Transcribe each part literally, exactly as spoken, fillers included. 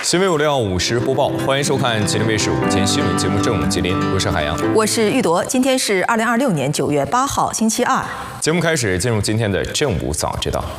新闻五六五实播报，欢迎收看吉林卫视午间新闻节目《正午吉林》，我是海洋， 我是玉铎。今天是二零二六年九月八号，星期二。 节目开始，进入今天的正午早知道。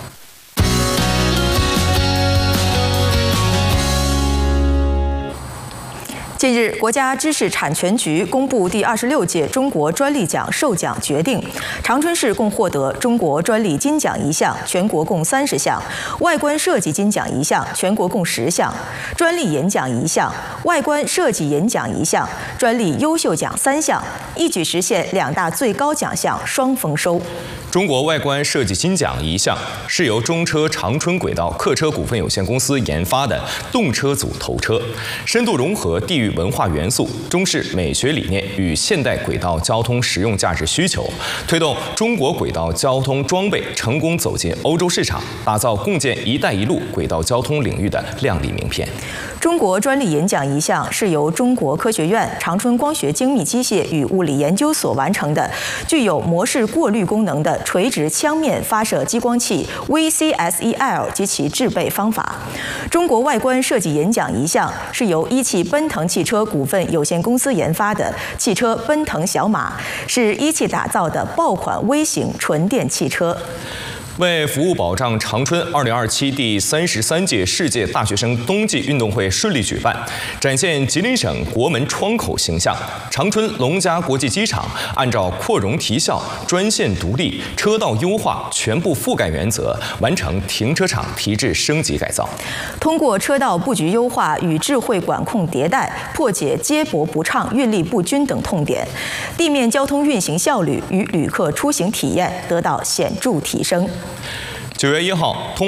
近日，国家知识产权局公布第二十六届中国专利奖授奖决定，长春市共获得中国专利金奖一项，全国共三十项；外观设计金奖一项，全国共十项；专利演讲一项，外观设计演讲一项，专利优秀奖三项，一举实现两大最高奖项双丰收。 中国外观设计金奖一项是由中车长春轨道客车股份有限公司研发的动车组头车，深度融合地域文化元素、中式美学理念与现代轨道交通实用价值需求，推动中国轨道交通装备成功走进欧洲市场，打造共建“一带一路”轨道交通领域的亮丽名片。 中国专利演讲一项是由中国科学院长春光学精密机械与物理研究所完成的，具有模式过滤功能的垂直枪面发射激光器 V C S E L 及其制备方法。中国外观设计演讲一项是由一汽奔腾汽车股份有限公司研发的汽车奔腾小马，是一汽打造的爆款微型纯电汽车。 为服务保障长春二零二七第三十三届世界大学生冬季运动会顺利举办，展现吉林省国门窗口形象，长春龙嘉国际机场按照扩容提效、专线独立、车道优化、全部覆盖原则，完成停车场提质升级改造。 通过车道布局优化与智慧管控迭代，破解接驳不畅、运力不均等痛点，地面交通运行效率与旅客出行体验得到显著提升。 九月一号，通